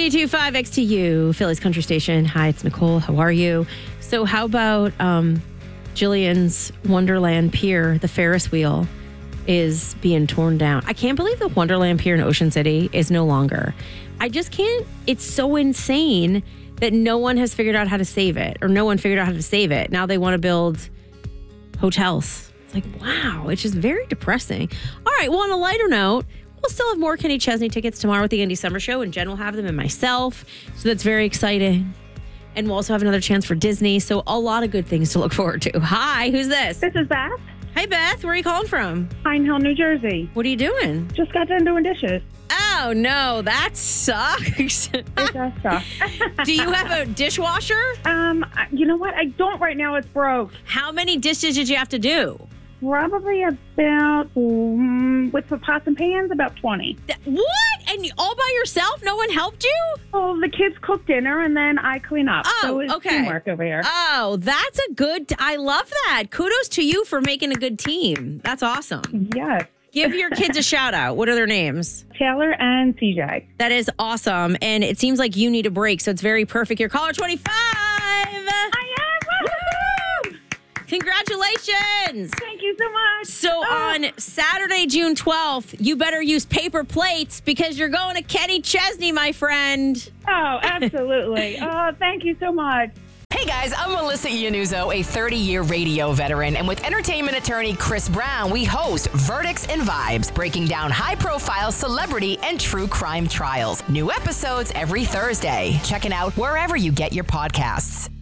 92.5 XTU, Philly's Country Station. Hi, it's Nicole. How are you? So how about Jillian's Wonderland Pier, the Ferris wheel, is being torn down. I can't believe the Wonderland Pier in Ocean City is no longer. I just can't. It's so insane that no one has figured out how to save it, or no one figured out how to save it. Now they want to build hotels. It's like, wow, it's just very depressing. All right, well, on a lighter note, we'll still have more Kenny Chesney tickets tomorrow at the Andy Summer Show, and Jen will have them and myself. So that's very exciting. And we'll also have another chance for Disney. So a lot of good things to look forward to. Hi, who's this? This is Beth. Hey, Beth. Where are you calling from? Pine Hill, New Jersey. What are you doing? Just got done doing dishes. Oh, no, that sucks. It does suck. Do you have a dishwasher? You know what? I don't right now. It's broke. How many dishes did you have to do? Probably about, with the pots and pans, about 20. What? And all by yourself? No one helped you? Oh, the kids cook dinner and then I clean up. Oh, so it's okay. teamwork over here. Oh, that's a good, I love that. Kudos to you for making a good team. That's awesome. Yes. Give your kids a shout out. What are their names? Taylor and CJ. That is awesome. And it seems like you need a break, so it's very perfect. You're caller 25. I am. Woo-hoo! Congratulations. Thank you so much. So on Saturday, June 12th, you better use paper plates because you're going to Kenny Chesney, my friend. Oh, absolutely. Oh, thank you so much. Hey guys, I'm Melissa Iannuzzo, a 30-year radio veteran, and with entertainment attorney Chris Brown, we host Verdicts and Vibes, breaking down high-profile celebrity and true crime trials. New episodes every Thursday. Check it out wherever you get your podcasts.